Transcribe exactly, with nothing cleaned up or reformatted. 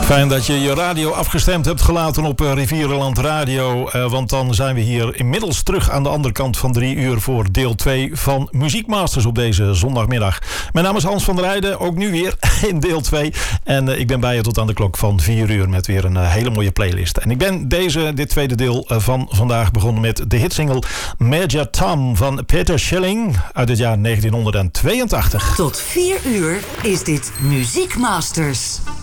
Fijn dat je je radio afgestemd hebt gelaten op uh, Rivierenland Radio. Uh, want dan zijn we hier inmiddels terug aan de andere kant van drie uur voor deel twee van Muziekmasters op deze zondagmiddag. Mijn naam is Hans van der Heijden, ook nu weer in deel twee. En uh, ik ben bij je tot aan de klok van vier uur met weer een uh, hele mooie playlist. En ik ben deze, dit tweede deel uh, van vandaag begonnen met de hitsingle Major Tom van Peter Schilling uit het jaar negentien tweeëntachtig. Tot vier uur is dit Muziekmasters.